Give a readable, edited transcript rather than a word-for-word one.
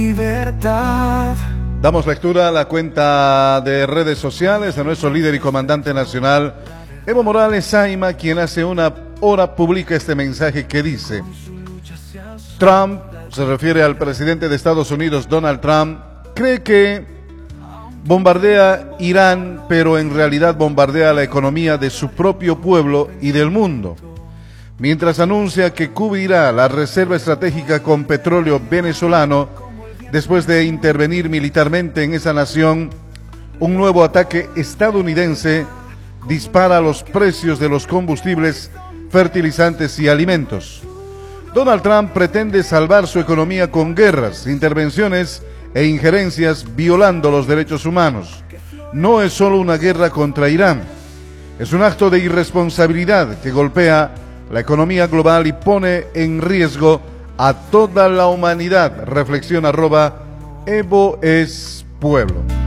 Libertad. Damos lectura a la cuenta de redes sociales de nuestro líder y comandante nacional, Evo Morales Saima, quien hace una hora publica este mensaje que dice: Trump, se refiere al presidente de Estados Unidos, Donald Trump, cree que bombardea Irán, pero en realidad bombardea la economía de su propio pueblo y del mundo. Mientras anuncia que cubrirá la reserva estratégica con petróleo venezolano, después de intervenir militarmente en esa nación, un nuevo ataque estadounidense dispara los precios de los combustibles, fertilizantes y alimentos. Donald Trump pretende salvar su economía con guerras, intervenciones e injerencias violando los derechos humanos. No es solo una guerra contra Irán, es un acto de irresponsabilidad que golpea la economía global y pone en riesgo a toda la humanidad. Reflexión @Evo es Pueblo.